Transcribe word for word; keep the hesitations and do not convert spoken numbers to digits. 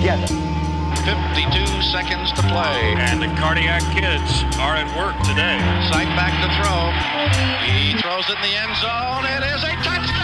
together. fifty-two seconds to play. And the Cardiac Kids are at work today. Sight back to throw. He throws it in the end zone. It is a touchdown!